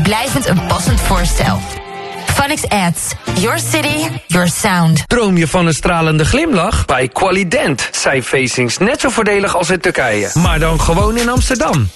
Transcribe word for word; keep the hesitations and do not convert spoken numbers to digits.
blijvend een passend voorstel. Phonics Ads. Your city, your sound. Droom je van een stralende glimlach? Bij Qualident zijn facings net zo voordelig als in Turkije. Maar dan gewoon in Amsterdam.